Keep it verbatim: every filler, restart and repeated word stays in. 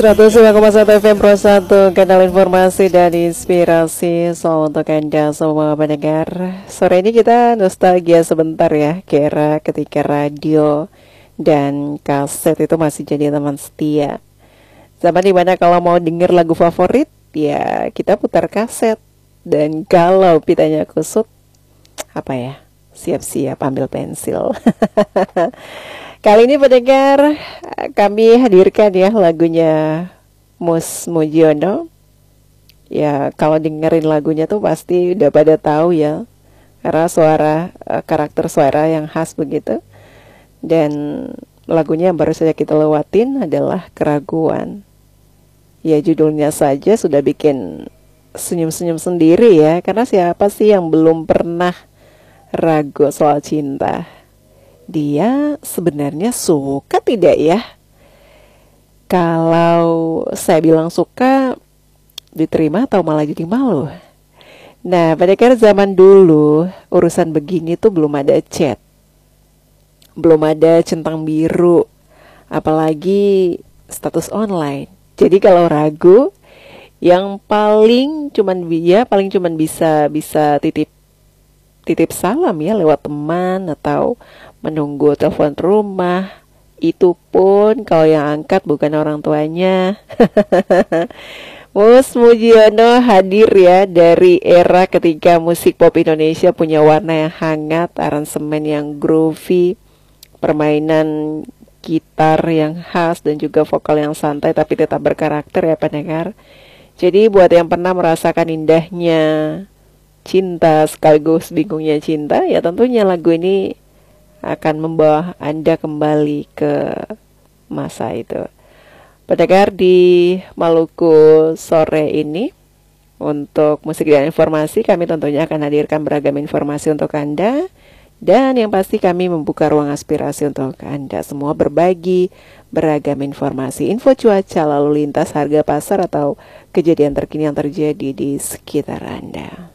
seratus lima koma satu F M Pro satu, kanal informasi dan inspirasi. So untuk Anda semua pendengar, sore ini kita nostalgia sebentar ya, ke era ketika radio dan kaset itu masih jadi teman setia. Zaman dimana kalau mau denger lagu favorit, ya kita putar kaset. Dan kalau pitanya kusut, apa ya, siap-siap ambil pensil. Kali ini pendengar, kami hadirkan ya lagunya Mus Mujiono. Ya kalau dengerin lagunya tuh pasti udah pada tahu ya, karena suara, karakter suara yang khas begitu. Dan lagunya yang baru saja kita lewatin adalah Keraguan. Ya judulnya saja sudah bikin senyum-senyum sendiri ya, karena siapa sih yang belum pernah ragu soal cinta? Dia sebenarnya suka tidak ya? Kalau saya bilang suka, diterima atau malah jadi malu? Nah, pada kira zaman dulu, urusan begini tuh belum ada chat, belum ada centang biru, apalagi status online. Jadi kalau ragu, yang paling cuman dia paling cuman bisa bisa titip titip salam ya lewat teman atau menunggu telepon rumah. Itu pun kalau yang angkat bukan orang tuanya. Mus Mujiono hadir ya dari era ketika musik pop Indonesia punya warna yang hangat, aransemen yang groovy, permainan gitar yang khas dan juga vokal yang santai tapi tetap berkarakter ya pendengar. Jadi buat yang pernah merasakan indahnya cinta sekaligus bingungnya cinta, ya tentunya lagu ini akan membawa Anda kembali ke masa itu. Pendengar di Maluku sore ini, untuk musik dan informasi kami tentunya akan hadirkan beragam informasi untuk Anda. Dan yang pasti kami membuka ruang aspirasi untuk Anda semua berbagi beragam informasi, info cuaca, lalu lintas, harga pasar, atau kejadian terkini yang terjadi di sekitar Anda.